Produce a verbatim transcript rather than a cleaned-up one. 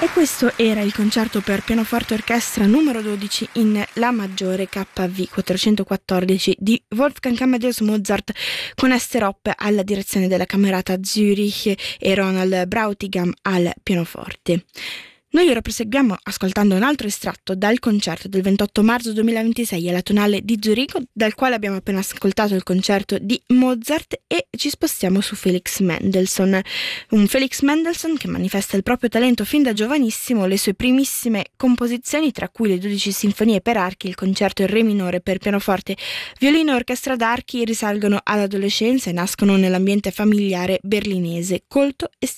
E questo era il concerto per pianoforte orchestra numero dodici in La maggiore K V quattrocentoquattordici di Wolfgang Amadeus Mozart, con Esther Hoppe alla direzione della Camerata Zürich e Ronald Brautigam al pianoforte. Noi ora proseguiamo ascoltando un altro estratto dal concerto del ventotto marzo duemilaventisei alla Tonale di Zurigo, dal quale abbiamo appena ascoltato il concerto di Mozart, e ci spostiamo su Felix Mendelssohn. Un Felix Mendelssohn che manifesta il proprio talento fin da giovanissimo. Le sue primissime composizioni, tra cui le dodici sinfonie per archi, il concerto in re minore per pianoforte, violino e orchestra d'archi, risalgono all'adolescenza e nascono nell'ambiente familiare berlinese, colto e